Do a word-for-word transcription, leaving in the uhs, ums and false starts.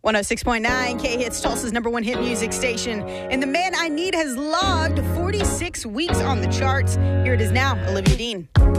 one oh six point nine K-Hits, Tulsa's number one hit music station. And The Man I Need has logged forty-six weeks on the charts. Here it is now, Olivia Dean.